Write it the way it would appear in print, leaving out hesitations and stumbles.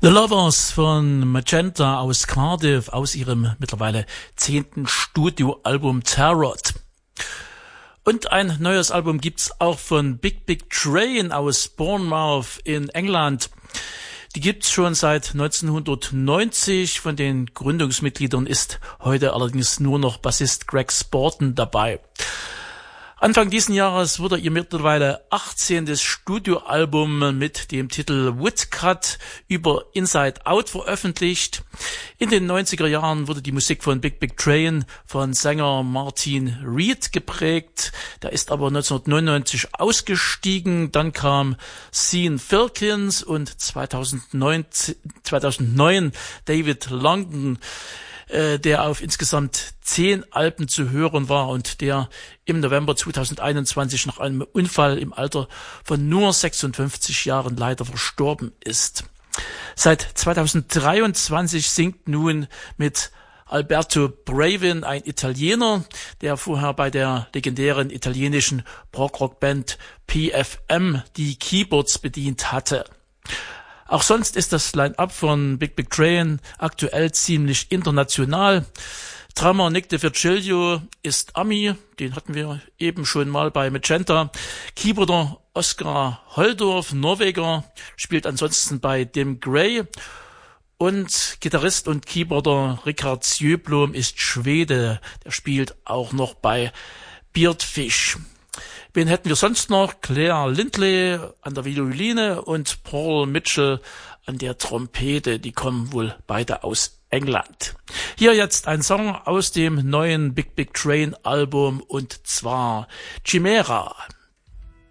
The Lovers von Magenta aus Cardiff, aus ihrem mittlerweile 10. Studioalbum Tarot. Und ein neues Album gibt's auch von Big Big Train aus Bournemouth in England. Die gibt's schon seit 1990. Von den Gründungsmitgliedern ist heute allerdings nur noch Bassist Greg Sporton dabei. Anfang diesen Jahres wurde ihr mittlerweile 18. Studioalbum mit dem Titel Woodcut über Inside Out veröffentlicht. In den 90er Jahren wurde die Musik von Big Big Train von Sänger Martin Reed geprägt. Der ist aber 1999 ausgestiegen. Dann kam Sean Filkins und 2009 David Longdon, der auf insgesamt 10 Alben zu hören war und der im November 2021 nach einem Unfall im Alter von nur 56 Jahren leider verstorben ist. Seit 2023 singt nun mit Alberto Bravin, ein Italiener, der vorher bei der legendären italienischen Prog-Rock-Band PFM die Keyboards bedient hatte. Auch sonst ist das Line-Up von Big Big Train aktuell ziemlich international. Drummer Nick DeVirgilio ist Ami, den hatten wir eben schon mal bei Magenta. Keyboarder Oskar Holdorf, Norweger, spielt ansonsten bei Dim Gray. Und Gitarrist und Keyboarder Richard Sjöblom ist Schwede, der spielt auch noch bei Beardfish. Wen hätten wir sonst noch? Claire Lindley an der Violine und Paul Mitchell an der Trompete. Die kommen wohl beide aus England. Hier jetzt ein Song aus dem neuen Big Big Train Album und zwar Chimera.